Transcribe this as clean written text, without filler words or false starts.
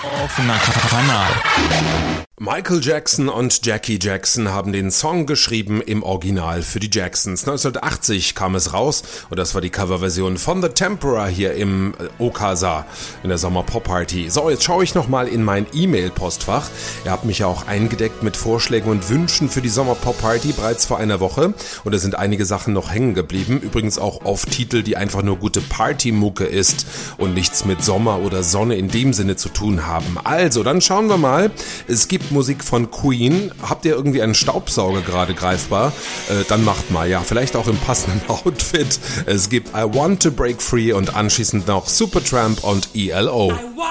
Offener Kanal. Michael Jackson und Jackie Jackson haben den Song geschrieben im Original für die Jacksons. 1980 kam es raus und das war die Coverversion von The Tempera hier im Okasa in der Sommer-Pop-Party. So, jetzt schaue ich nochmal in mein E-Mail-Postfach. Ihr habt mich ja auch eingedeckt mit Vorschlägen und Wünschen für die Sommer-Pop-Party bereits vor einer Woche und da sind einige Sachen noch hängen geblieben. Übrigens auch auf Titel, die einfach nur gute Party-Mucke ist und nichts mit Sommer oder Sonne in dem Sinne zu tun haben. Also, dann schauen wir mal. Es gibt Musik von Queen. Habt ihr irgendwie einen Staubsauger gerade greifbar? Dann macht mal, ja, vielleicht auch im passenden Outfit. Es gibt I Want to Break Free und anschließend noch Supertramp und ELO.